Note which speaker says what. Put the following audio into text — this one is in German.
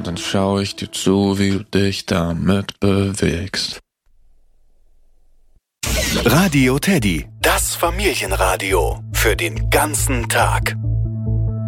Speaker 1: dann schau ich dir zu, wie du dich damit bewegst.
Speaker 2: Radio Teddy, das Familienradio für den ganzen Tag.